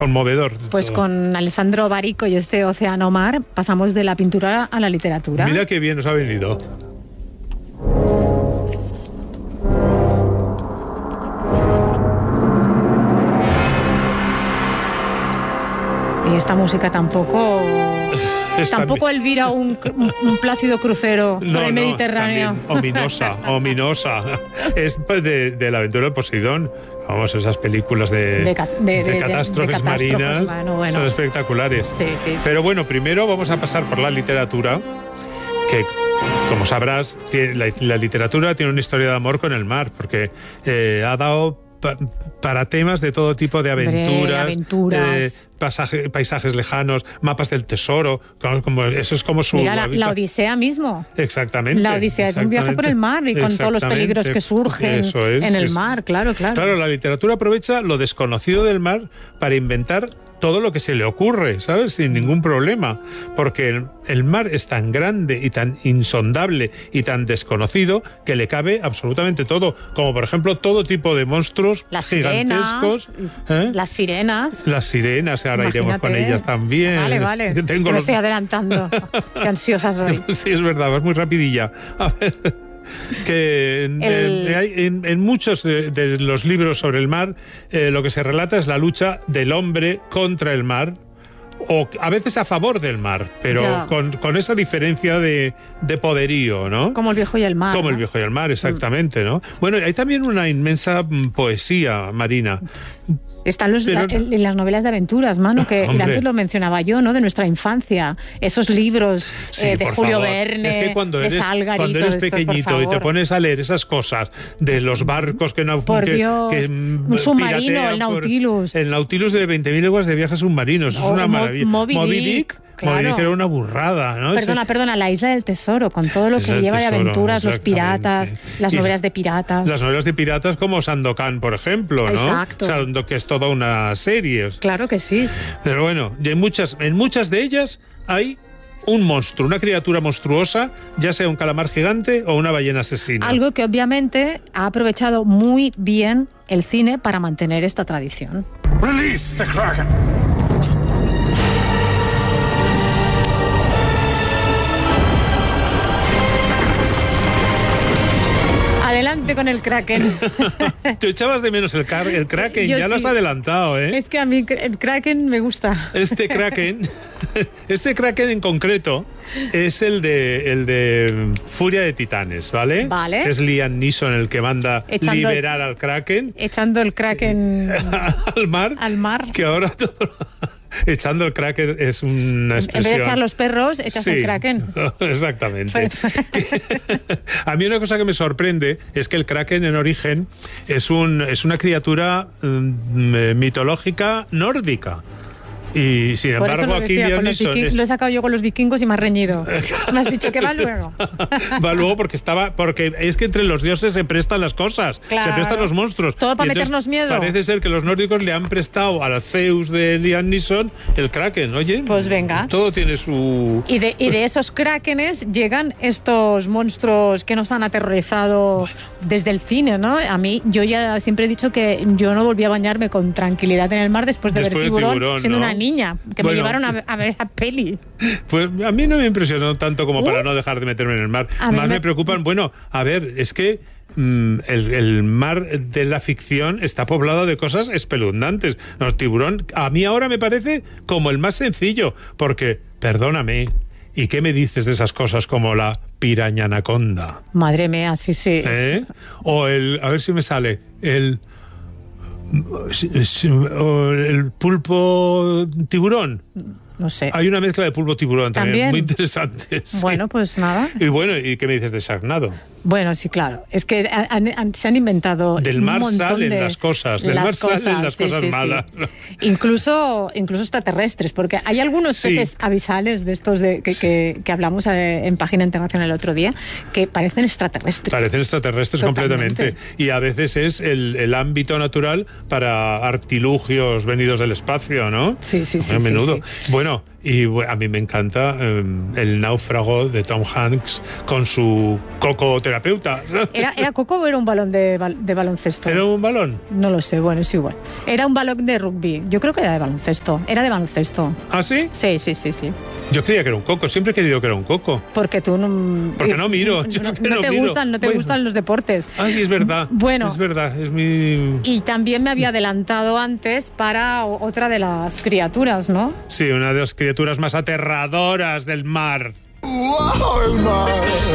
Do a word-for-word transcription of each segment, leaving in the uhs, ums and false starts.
conmovedor. Pues todo. Con Alessandro Barico y este Océano Mar pasamos de la pintura a la literatura. Mira qué bien nos ha venido. Y esta música tampoco... Es Tampoco también... elvira un, un, un plácido crucero no, por el no, Mediterráneo. Ominosa, ominosa. Es de, de la aventura del Poseidón. Vamos, esas películas de, de, ca de, de, de catástrofes de, de marinas bueno, bueno. son espectaculares. Sí, sí, sí. Pero bueno, primero vamos a pasar por la literatura, que, como sabrás, tiene, la, la literatura tiene una historia de amor con el mar, porque eh, ha dado pa para temas de todo tipo de aventuras, Hombre, aventuras. Eh, pasaje, paisajes lejanos, mapas del tesoro, como, como, eso es como su... Mira, la, la Odisea mismo. Exactamente. La Odisea es un viaje por el mar y con todos los peligros que surgen es, en el mar, claro, claro. Claro, la literatura aprovecha lo desconocido del mar para inventar todo lo que se le ocurre, ¿sabes? Sin ningún problema. Porque el, el mar es tan grande y tan insondable y tan desconocido que le cabe absolutamente todo. Como, por ejemplo, todo tipo de monstruos las gigantescos. Sirenas, ¿eh? Las sirenas. Las sirenas, ahora Imagínate. iremos con ellas también. Vale, vale. Tengo que los... me estoy adelantando. Qué ansiosa soy. Sí, es verdad, vas muy rapidilla. A ver... que en, el... en, en muchos de, de los libros sobre el mar eh, lo que se relata es la lucha del hombre contra el mar, o a veces a favor del mar, pero con, con esa diferencia de, de poderío, ¿no? Como el viejo y el mar. Como ¿no? el viejo y el mar, exactamente, ¿no? Bueno, hay también una inmensa poesía marina. Están los, Pero, la, en las novelas de aventuras, mano, que hombre. antes lo mencionaba yo, ¿no? De nuestra infancia. Esos libros sí, eh, de Julio favor. Verne, es que cuando eres, de Salgar cuando eres estos, pequeñito y te pones a leer esas cosas de los barcos que... Por que, Dios, que un submarino, el Nautilus. Por, el Nautilus de veinte mil leguas de viajes submarinos. Es o, una maravilla. Moby, Moby Dick. Claro. Moby Dick era una burrada, ¿no? Perdona, Ese... perdona, la Isla del Tesoro, con todo lo que lleva de aventuras, los piratas, las novelas de piratas. Las novelas de piratas como Sandokan, por ejemplo, ¿no? Exacto. Sando, que es toda una serie. Claro que sí. Pero bueno, y en muchas, en muchas de ellas hay un monstruo, una criatura monstruosa, ya sea un calamar gigante o una ballena asesina. Algo que obviamente ha aprovechado muy bien el cine para mantener esta tradición. Release the Kraken. Adelante con el Kraken. Te echabas de menos el, el Kraken, Yo ya sí. lo has adelantado, ¿eh? Es que a mí el Kraken me gusta. Este Kraken, este Kraken en concreto es el de el de Furia de Titanes, ¿vale? Vale. Es Liam Neeson el que manda echando liberar al Kraken. Echando el Kraken al mar. Al mar. Que ahora todo... Echando el Kraken es una expresión... En vez de echar los perros, echas sí, el Kraken. Exactamente. A mí una cosa que me sorprende es que el Kraken en origen es, un, es una criatura um, mitológica nórdica. Y sin Por embargo aquí decía, es... lo he sacado yo con los vikingos y me has reñido. Me has dicho que va luego. Va luego porque estaba porque es que entre los dioses se prestan las cosas, claro. se prestan los monstruos. Todo para meternos miedo. Parece ser que los nórdicos le han prestado al Zeus de Liam Neeson el Kraken, oye. Pues venga. Todo tiene su... Y de, y de esos Krakenes llegan estos monstruos que nos han aterrorizado bueno. desde el cine, ¿no? A mí, yo ya siempre he dicho que yo no volví a bañarme con tranquilidad en el mar después de después ver Tiburón, tiburón siendo ¿no? una niña, que bueno, me llevaron a, a ver esa peli. Pues a mí no me impresionó tanto como uh, para no dejar de meterme en el mar. Más me... me preocupan, bueno, a ver, es que mmm, el, el mar de la ficción está poblado de cosas espeluznantes. El tiburón, a mí ahora me parece como el más sencillo, porque, perdóname, ¿y qué me dices de esas cosas como la piraña anaconda? Madre mía, sí, sí. ¿Eh? O el, a ver si me sale, el... el pulpo tiburón. No sé. Hay una mezcla de pulpo tiburón también, ¿También? muy interesante. Sí. Bueno, pues nada. Y bueno, ¿y qué me dices de Sharknado? Bueno, sí, claro. Es que han, han, se han inventado del mar un montón salen de las cosas, del las mar cosas, salen las sí, cosas sí, malas. Sí. Incluso, incluso extraterrestres, porque hay algunos sí. peces abisales de estos de, que, que, que hablamos en Página Internacional el otro día, que parecen extraterrestres. Parecen extraterrestres Totalmente. completamente. Y a veces es el, el ámbito natural para artilugios venidos del espacio, ¿no? Sí, sí, sí. A menudo. Sí, sí. Bueno, y bueno, a mí me encanta eh, el náufrago de Tom Hanks con su coco fisioterapeuta. ¿Era, ¿Era coco o era un balón de, de baloncesto? ¿Era un balón? No lo sé, bueno, es igual. Era un balón de rugby. Yo creo que era de baloncesto. Era de baloncesto. ¿Ah, sí? Sí, sí, sí, sí. Yo creía que era un coco. Siempre he querido que era un coco. Porque tú no... Porque no miro. Yo no, es que no no te miro. gustan, no te bueno. gustan los deportes. Ay, es verdad. Bueno. Es verdad, es mi... Y también me había adelantado antes para otra de las criaturas, ¿no? Sí, una de las criaturas más aterradoras del mar. ¡Wow, el mar!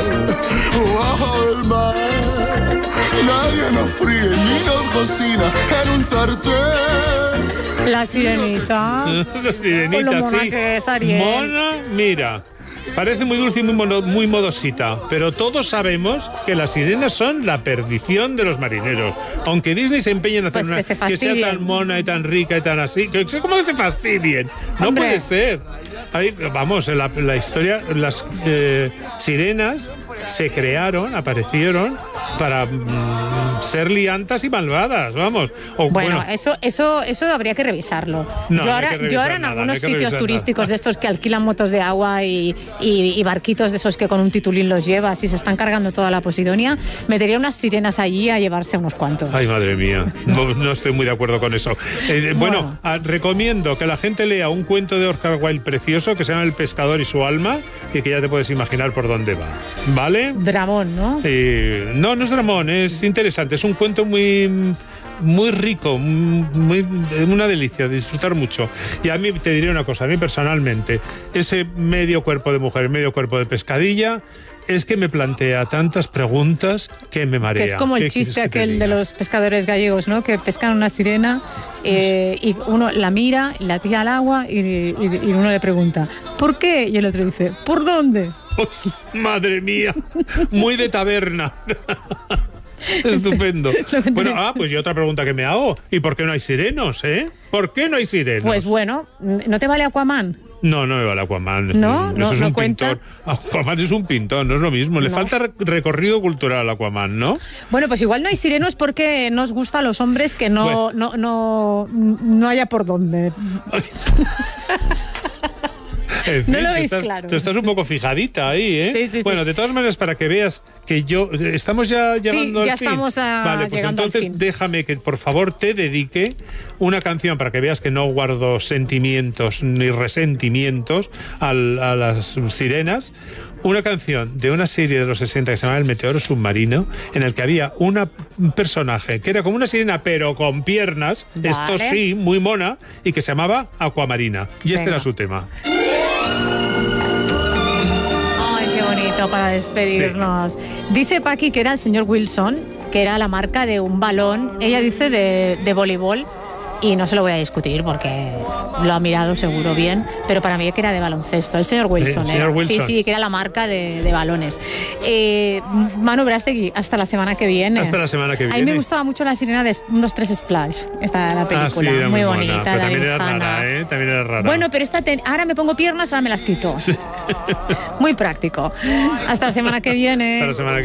¡Wow, el mar! Nadie nos fríe ni nos cocina en un sartén. La sirenita. La sirenita, Con lo mona sí. que es, Ariel. Mona, mira. Parece muy dulce y muy, mono, muy modosita, pero todos sabemos que las sirenas son la perdición de los marineros. Aunque Disney se empeña en hacer Pues una que se que sea fastidien. tan mona y tan rica y tan así, que ¿cómo que se fastidien? No Hombre. puede ser. Ahí, vamos, en la, la historia, las eh, sirenas se crearon, aparecieron para mm, ser liantas y malvadas, vamos. O, Bueno, bueno, eso, eso, eso habría que revisarlo. No, yo, no hay ahora, que revisar yo ahora en nada, algunos no hay que sitios revisar turísticos nada. de estos que alquilan motos de agua y, y, y barquitos de esos que con un titulín los llevas y se están cargando toda la Posidonia, metería unas sirenas allí a llevarse a unos cuantos. Ay, madre mía, no, no estoy muy de acuerdo con eso. Eh, bueno, Bueno. ah, recomiendo que la gente lea un cuento de Oscar Wilde precioso que se llama El pescador y su alma y que ya te puedes imaginar por dónde va. ¿Vale? Dramón, ¿no? Eh, no, no es dramón, es interesante. Es un cuento muy, muy rico, muy, una delicia, disfrutar mucho. Y a mí te diré una cosa, a mí personalmente, ese medio cuerpo de mujer, medio cuerpo de pescadilla, es que me plantea tantas preguntas que me marea. Que es como el ¿Qué chiste quieres que te aquel de diga? los pescadores gallegos, ¿no? Que pescan una sirena eh, y uno la mira, la tira al agua y, y- y uno le pregunta ¿por qué? Y el otro dice ¿por dónde? Oh, madre mía, muy de taberna. Estupendo. Lo que Bueno, te- ah, pues y otra pregunta que me hago. ¿Y por qué no hay sirenos, eh? ¿Por qué no hay sirenos? Pues bueno, ¿no te vale Aquaman? No, no me vale Aquaman. ¿No? Eso ¿No- es no un cuenta? pintor. Aquaman es un pintor, no es lo mismo. Le No. falta re- recorrido cultural a Aquaman, ¿no? Bueno, pues igual no hay sirenos porque nos gusta a los hombres que no, Bueno. no, no, no haya por dónde. En fin, No lo tú veis estás, claro. Tú estás un poco fijadita ahí, ¿eh? Sí, sí, sí. Bueno, de todas maneras, para que veas que yo... ¿Estamos ya llegando ya al fin? estamos a- Vale, pues llegando al entonces fin. déjame que, por favor, te dedique una canción para que veas que no guardo sentimientos ni resentimientos al- a las sirenas. Una canción de una serie de los sesenta que se llama El Meteoro Submarino, en el que había una, un personaje que era como una sirena, pero con piernas, Vale. esto sí, muy mona, y que se llamaba Aquamarina. Y este Venga. era su tema. Ay, qué bonito para despedirnos. Dice Paqui que era el señor Wilson, que era la marca de un balón. Ella dice de, de voleibol. Y no se lo voy a discutir porque lo ha mirado seguro bien, pero para mí que era de baloncesto. El señor Wilson, El señor era. Wilson. Sí, sí, que era la marca de, de balones. Eh, Manu Brastegui, hasta la semana que viene. Hasta la semana que A mí viene. me gustaba mucho la sirena de un, dos, tres Splash, esta la película. Ah, sí, era muy, muy, bonita. mona, pero la también era dibujana. rara, ¿eh? También era rara. Bueno, pero esta te- ahora me pongo piernas, ahora me las quito. Muy práctico. Hasta la semana que viene. Hasta la semana que